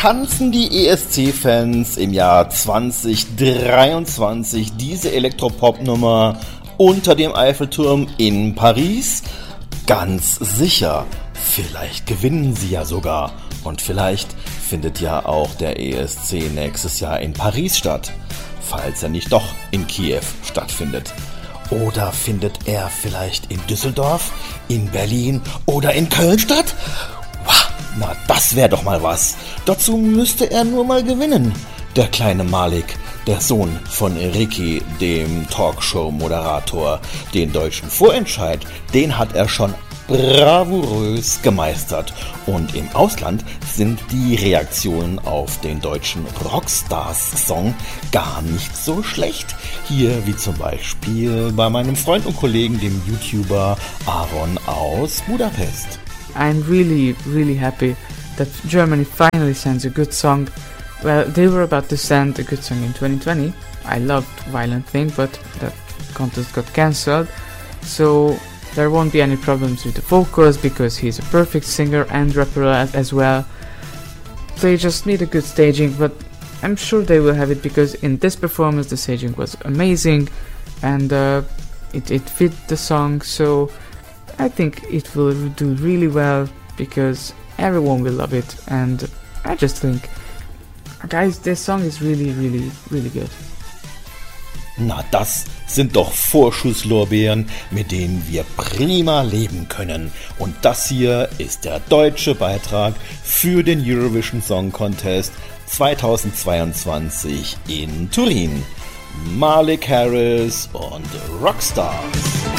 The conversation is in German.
tanzen die ESC-Fans im Jahr 2023 diese Elektropop-Nummer unter dem Eiffelturm in Paris? Ganz sicher. Vielleicht gewinnen sie ja sogar. Und vielleicht findet ja auch der ESC nächstes Jahr in Paris statt, falls er nicht doch in Kiew stattfindet. Oder findet er vielleicht in Düsseldorf, in Berlin oder in Köln statt? Na, das wäre doch mal was. Dazu müsste er nur mal gewinnen. Der kleine Malik, der Sohn von Ricky, dem Talkshow-Moderator. Den deutschen Vorentscheid, den hat er schon bravourös gemeistert. Und im Ausland sind die Reaktionen auf den deutschen Rockstars-Song gar nicht so schlecht. Hier wie zum Beispiel bei meinem Freund und Kollegen, dem YouTuber Aaron aus Budapest. I'm really happy that Germany finally sends a good song. Well, they were about to send a good song in 2020. I loved Violent Thing, but that contest got cancelled. So there won't be any problems with the vocals because he's a perfect singer and rapper as well. They just need a good staging, but I'm sure they will have it because in this performance the staging was amazing and it fit the song. So I think it will do really well because everyone will love it, and I just think, guys, this song is really good. Na, das sind doch Vorschusslorbeeren, mit denen wir prima leben können. Und das hier ist der deutsche Beitrag für den Eurovision Song Contest 2022 in Turin. Malik Harris und Rockstars.